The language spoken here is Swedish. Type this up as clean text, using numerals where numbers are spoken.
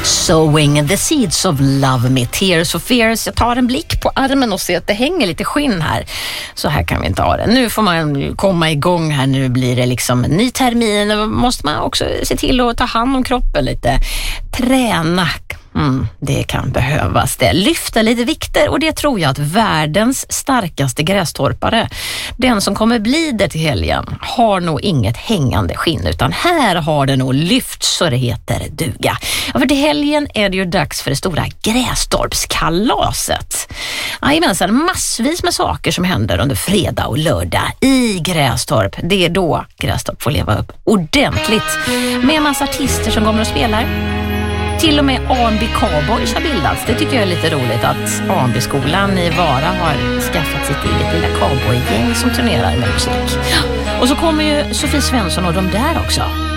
Sowing the seeds of love med Tears for Fears. Jag tar en blick på armen och ser att det hänger lite skinn här. Så här kan vi inte ha det. Nu får man komma igång här. Nu blir det liksom ny termin. Då måste man också se till att ta hand om kroppen lite. Träna. Det kan behövas det. Lyfta lite vikter, och det tror jag att världens starkaste grästorpare, den som kommer bli det till helgen, har nog inget hängande skinn, utan här har det nog lyft så det heter duga. Ja, för till helgen är det ju dags för det stora Grästorpskalaset. Jajamensan, massvis med saker som händer under fredag och lördag i Grästorp. Det är då Grästorp får leva upp ordentligt med en massa artister som kommer och spelar. Till och med A&B Cowboys har bildats. Det tycker jag är lite roligt att A&B-skolan i Vara har skaffat sitt eget lilla cowboygäng som turnerar med musik. Och så kommer ju Sofie Svensson och de där också.